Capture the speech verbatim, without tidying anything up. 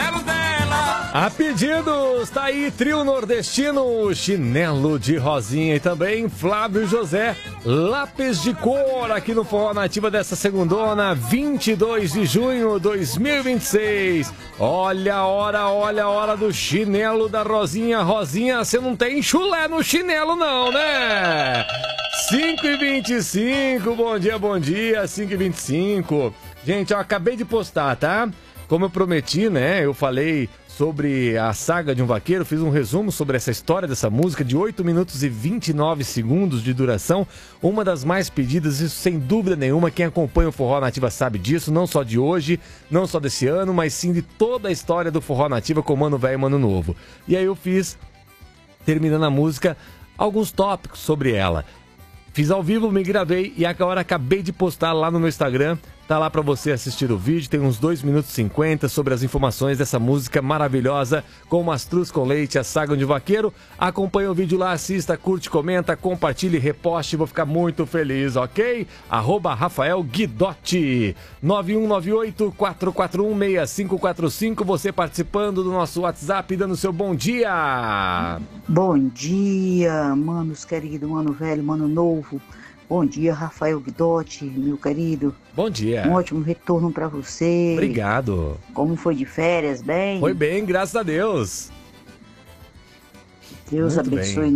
chinelo dela. A pedidos, tá aí, trio nordestino, Chinelo de Rosinha e também Flávio José, Lápis de Cor, aqui no Forró Nativa dessa segundona, vinte e dois de junho de dois mil e vinte e seis. Olha a hora, olha a hora do chinelo da Rosinha. Rosinha, você não tem chulé no chinelo não, né? cinco e vinte e cinco, bom dia, bom dia, cinco e vinte e cinco. Gente, eu acabei de postar, tá? Como eu prometi, né? Eu falei sobre a saga de um vaqueiro, fiz um resumo sobre essa história dessa música de oito minutos e vinte e nove segundos de duração, uma das mais pedidas, isso sem dúvida nenhuma, quem acompanha o Forró Nativa sabe disso, não só de hoje, não só desse ano, mas sim de toda a história do Forró Nativa com Mano Velho e Mano Novo. E aí eu fiz, terminando a música, alguns tópicos sobre ela. Fiz ao vivo, me gravei e agora acabei de postar lá no meu Instagram. Tá lá pra você assistir o vídeo, tem uns dois minutos e cinquenta sobre as informações dessa música maravilhosa com Mastruz com Leite, a saga de vaqueiro. Acompanha o vídeo lá, assista, curte, comenta, compartilhe, reposte, vou ficar muito feliz, ok? Arroba Rafael Guidotti, nove um nove oito, quatro quatro um, seis cinco quatro cinco, você participando do nosso WhatsApp, dando seu bom dia. Bom dia, manos querido, mano velho, mano novo. Bom dia, Rafael Guidotti, meu querido. Bom dia. Um ótimo retorno pra você. Obrigado. Como foi de férias, bem? Foi bem, graças a Deus. Deus Muito abençoe bem.